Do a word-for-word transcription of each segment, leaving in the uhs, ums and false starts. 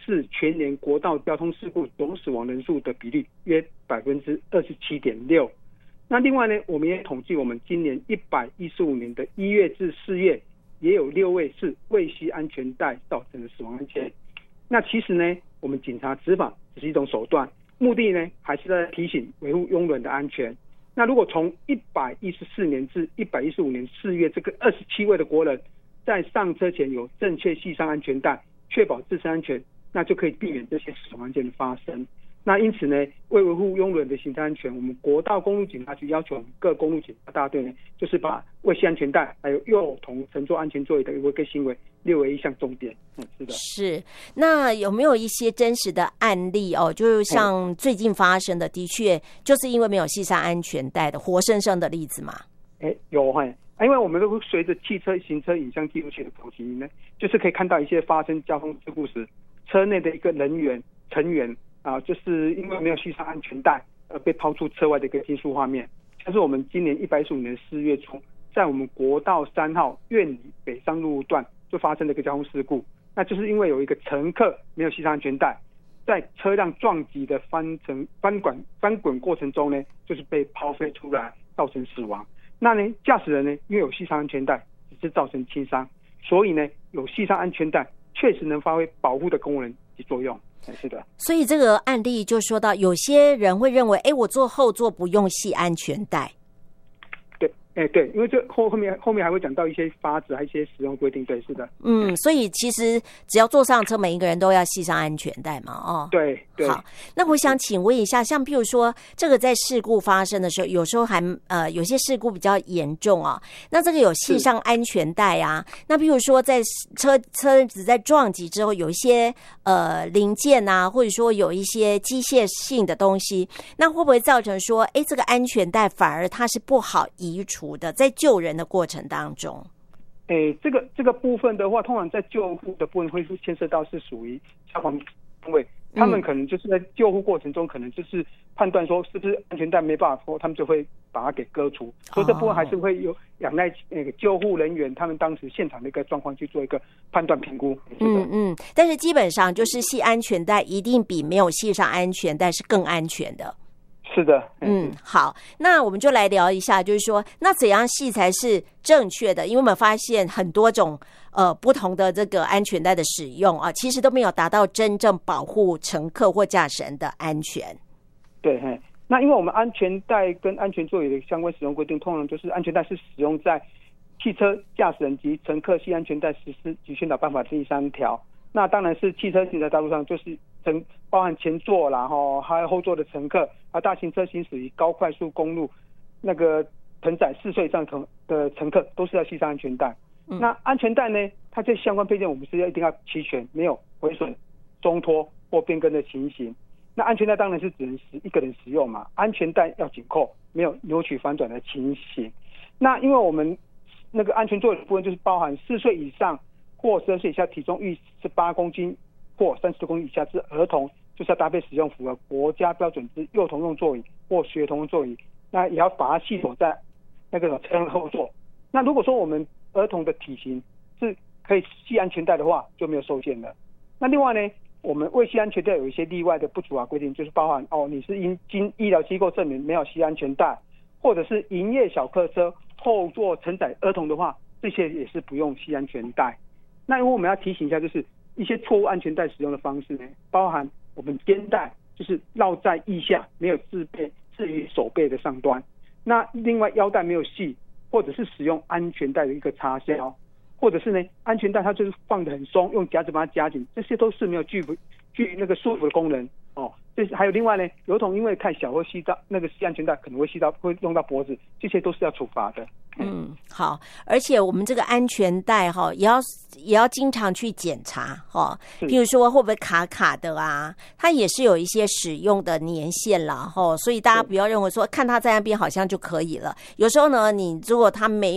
是全年国道交通事故总死亡人数的比例约百分之二十七点六。那另外呢，我们也统计我们今年一百一十五年的一月至四月，也有六位是未系安全带造成的死亡案件。那其实呢，我们警察执法只是一种手段，目的呢还是在提醒维护拥人的安全。那如果从一百一十四年至一百一十五年四月，这个二十七位的国人在上车前有正确系上安全带，确保自身安全，那就可以避免这些死亡案件的发生。那因此呢，为维护拥人的行车安全，我们国道公路警察局要求各公路警察大队呢，就是把未系安全带还有幼童乘坐安全座椅的违规行为列为一项重点。嗯，是的。是。 那有没有一些真实的案例哦？就是像最近发生的，的确就是因为没有系上安全带的活生生的例子嘛？ 哎，有哎。因为我们都会随着汽车行车影像记录器的普及呢，就是可以看到一些发生交通事故时，车内的一个人员成员啊，就是因为没有系上安全带而被抛出车外的一个技术画面。像是我们今年一百一十五年四月初，在我们国道三号苑里北上路段就发生了一个交通事故，那就是因为有一个乘客没有系上安全带，在车辆撞击的翻成翻滚翻滚过程中呢，就是被抛飞出来，造成死亡。那呢，驾驶人呢，因为有系上安全带，只是造成轻伤，所以呢，有系上安全带确实能发挥保护的功能及作用。是的。 所以这个案例就说到，有些人会认为，哎，我坐后座不用系安全带。 对，哎，对，因为这后后面后面还会讲到一些法则，还有一些使用规定。对，是的。 嗯，所以其实只要坐上车，每一个人都要系上安全带嘛。哦， 对对。 好，那我想请问一下，像譬如说，这个在事故发生的时候，有时候还呃有些事故比较严重啊，那这个有系上安全带啊。那譬如说，在车车子在撞击之后，有一些呃零件啊，或者说有一些机械性的东西，那会不会造成说，哎，这个安全带反而它是不好移除的，在救人的过程当中？ 诶，这个这个部分的话，通常在救护的部分会牵涉到是属于消防单位，他们可能就是在救护过程中，可能就是判断说是不是安全带没办法脱，他们就会把它给割除。所以这部分还是会有仰赖那个救护人员他们当时现场的一个状况去做一个判断评估。 嗯嗯，但是基本上就是系安全带一定比没有系上安全带是更安全的。 是的。 嗯，好，那我们就来聊一下，就是说，那怎样系才是正确的？因为我们发现很多种呃不同的这个安全带的使用啊，其实都没有达到真正保护乘客或驾驶人的安全。 对，嘿，那因为我们安全带跟安全座椅的相关使用规定，通常就是安全带是使用在汽车驾驶人及乘客系安全带实施及宣导办法第三条。那当然是汽车行驶在道路上，就是乘包含前座啦，哈，还有后座的乘客，啊，大型车行驶于高快速公路，那个承载四岁以上的乘客都是要系上安全带。嗯、那安全带呢，它这相关配件我们是要一定要齐全，没有毁损、松脱或变更的情形。那安全带当然是只能一个人使用嘛，安全带要紧扣，没有扭曲反转的情形。那因为我们那个安全座椅的部分就是包含四岁以上或十二岁以下，体重逾十八公斤或三十公斤以下之儿童，就是要搭配使用符合国家标准之幼童用座椅或学童用座椅，那也要把它系锁在那个车辆后座。那如果说我们儿童的体型是可以系安全带的话，就没有受限了。那另外呢，我们未系安全带有一些例外的不处罚规定，就是包含哦，你是因经医疗机构证明没有系安全带，或者是营业小客车后座承载儿童的话，这些也是不用系安全带。那因为我们要提醒一下，就是一些错误安全带使用的方式呢，包含我们肩带就是绕在腋下，没有置备置于手背的上端。那另外腰带没有系，或者是使用安全带的一个插销，或者是呢安全带它就是放得很松，用夹子把它夹紧，这些都是没有具具那个束缚的功能哦。这还有另外呢，儿童因为太小会系到那个系安全带，可能会系到会用到脖子，这些都是要处罚的。 嗯，好，而且我们这个安全带哈，也要也要经常去检查哈，譬如说会不会卡卡的啊，它也是有一些使用的年限啦哈，所以大家不要认为说看它在那边好像就可以了，有时候呢，你如果它没有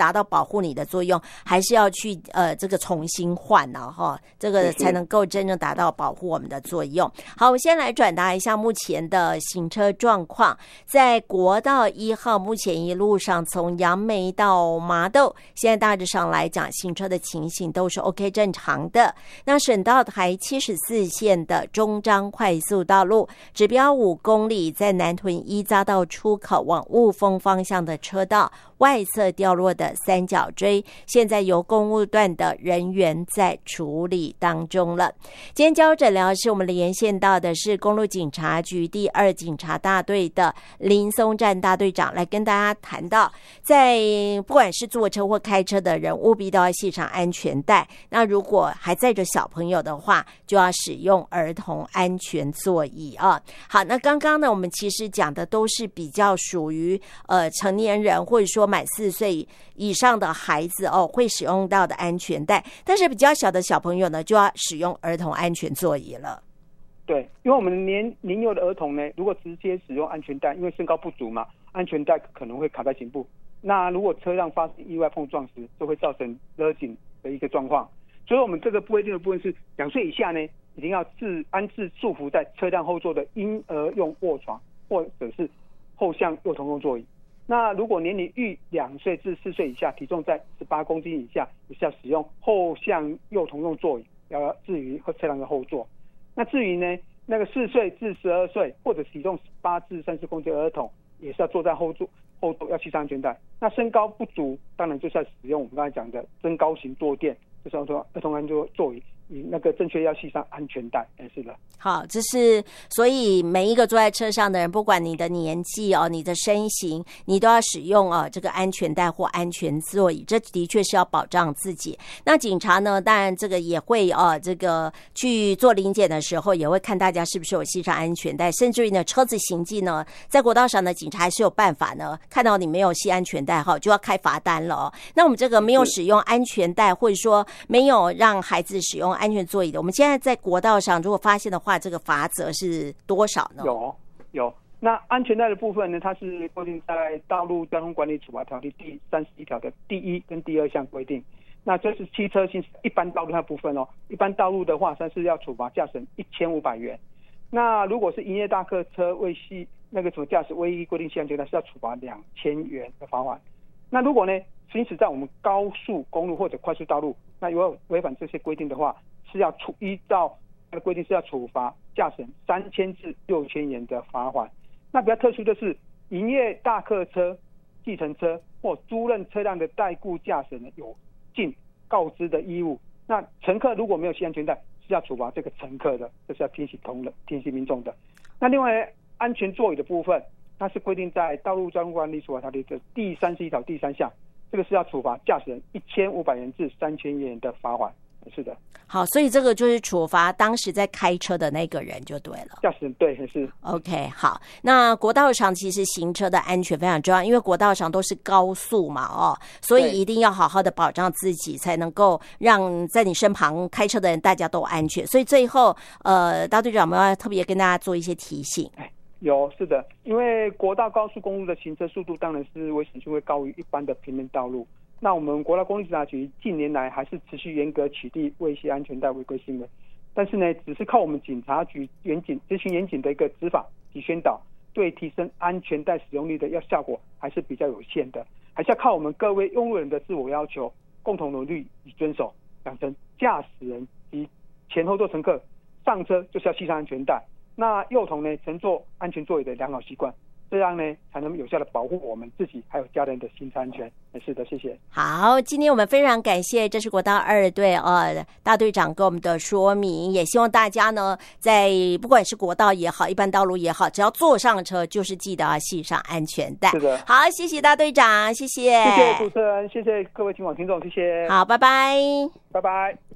达到保护你的作用，还是要去呃这个重新换呢、啊、哈，这个才能够真正达到保护我们的作用。好，我先来转达一下目前的行车状况。在国道一号，目前一路上从杨梅到麻豆，现在大致上来讲，行车的情形都是 OK 正常的。那省道台七十四线的中彰快速道路，指标五公里，在南屯一匝道出口往雾峰方向的车道外侧掉落的三角锥，现在由公务段的人员在处理当中了。今天交诊疗是我们连线到的是公路警察局第二警察大队的林松占大队长，来跟大家谈到，在不管是坐车或开车的人，务必都要系上安全带。那如果还载着小朋友的话，就要使用儿童安全座椅啊。好，那刚刚呢，我们其实讲的都是比较属于呃成年人或者说满四岁以上的孩子哦会使用到的安全带，但是比较小的小朋友呢，就要使用儿童安全座椅了。 对，因为我们年年幼的儿童呢，如果直接使用安全带，因为身高不足嘛，安全带可能会卡在颈部。那如果车辆发生意外碰撞时，就会造成勒紧的一个状况。所以我们这个规定的部分是，两岁以下呢，一定要自安置束缚在车辆后座的婴儿用卧床或者是后向幼童用座椅。那如果年龄逾两岁至四岁以下，体重在十八公斤以下，也是要使用后向幼童用座椅，要置于车辆的后座。那至于呢，那个四岁至十二岁或者体重十八至三十公斤的儿童，也是要坐在后座，后座要系上安全带。那身高不足，当然就是要使用我们刚才讲的增高型坐垫，就是儿童儿童安全座椅，你那个正确要系上安全带。哎，是的。 好，这是所以每一个坐在车上的人，不管你的年纪哦，你的身形，你都要使用哦这个安全带或安全座椅，这的确是要保障自己。那警察呢，当然这个也会哦，这个去做临检的时候，也会看大家是不是有系上安全带，甚至于呢，车子行进呢，在国道上的警察还是有办法呢，看到你没有系安全带哈，就要开罚单了哦。那我们这个没有使用安全带，或者说没有让孩子使用安全座椅的，我们现在在国道上如果发现的话，这个罚则是多少呢？ 有有，那安全带的部分呢，它是规定在《道路交通管理处罚条例》第三十一条的第一跟第二项规定。那这是汽车行驶一般道路的部分哦。一般道路的话，它是要处罚驾驶人一千五百元。那如果是营业大客车未系那个什么驾驶未依规定系安全带，是要处罚两千元的罚款。那如果呢行驶在我们高速公路或者快速道路，那如果违反这些规定的话，是要处依照它的规定是要处罚驾驶人三千至六千元的罚款。那比较特殊的是，营业大客车、计程车或租赁车辆的代雇驾驶人有尽告知的义务。那乘客如果没有系安全带，是要处罚这个乘客的，这是要提醒同仁、提醒民众的。那另外安全座椅的部分，它是规定在《道路交通管理处罚条例》的第三十一条第三项，这个是要处罚驾驶人一千五百元至三千元的罚款。是的。 好，所以这个就是处罚当时在开车的那个人就对了。 驾驶人对，是 OK。 好，那国道上其实行车的安全非常重要，因为国道上都是高速嘛，哦，所以一定要好好的保障自己，才能够让在你身旁开车的人大家都安全。所以最后呃，大队长我们要特别跟大家做一些提醒。 有，是的，因为国道高速公路的行车速度当然是危险性会高于一般的平面道路。那我们国道公路警察局近年来还是持续严格取缔未系安全带违规行为，但是呢，只是靠我们警察局严谨执行严谨的一个执法及宣导，对提升安全带使用率的要效果还是比较有限的，还是要靠我们各位用路人的自我要求，共同努力与遵守，养成驾驶人及前后座乘客上车就是要系上安全带，那幼童呢乘坐安全座椅的良好习惯，这样呢才能有效的保护我们自己还有家人的行车安全。是的，谢谢。 好，今天我们非常感谢这是国道二队呃大队长给我们的说明，也希望大家呢在不管是国道也好一般道路也好，只要坐上车就是记得要系上安全带。 是的。 好，谢谢大队长，谢谢。 谢谢主持人，谢谢各位听众听众，谢谢。 好，拜拜。 拜拜。